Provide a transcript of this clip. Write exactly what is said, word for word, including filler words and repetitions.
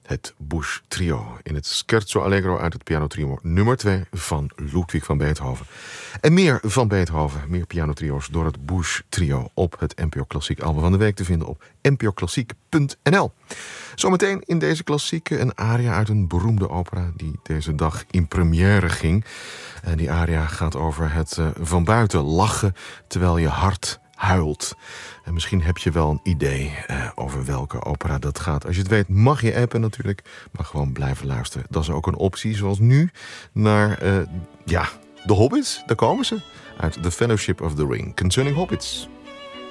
Het Bush Trio in het Scherzo Allegro uit het pianotrio nummer twee van Ludwig van Beethoven. En meer van Beethoven, meer pianotrio's door het Bush Trio op het N P O Klassiek album van de week te vinden op n p o klassiek punt n l. Zometeen in deze klassieke een aria uit een beroemde opera die deze dag in première ging. En die aria gaat over het uh, van buiten lachen terwijl je hart huilt. En misschien heb je wel een idee uh, over welke opera dat gaat. Als je het weet mag je appen natuurlijk, maar gewoon blijven luisteren. Dat is ook een optie, zoals nu, naar uh, ja, de Hobbits. Daar komen ze, uit The Fellowship of the Ring, Concerning Hobbits.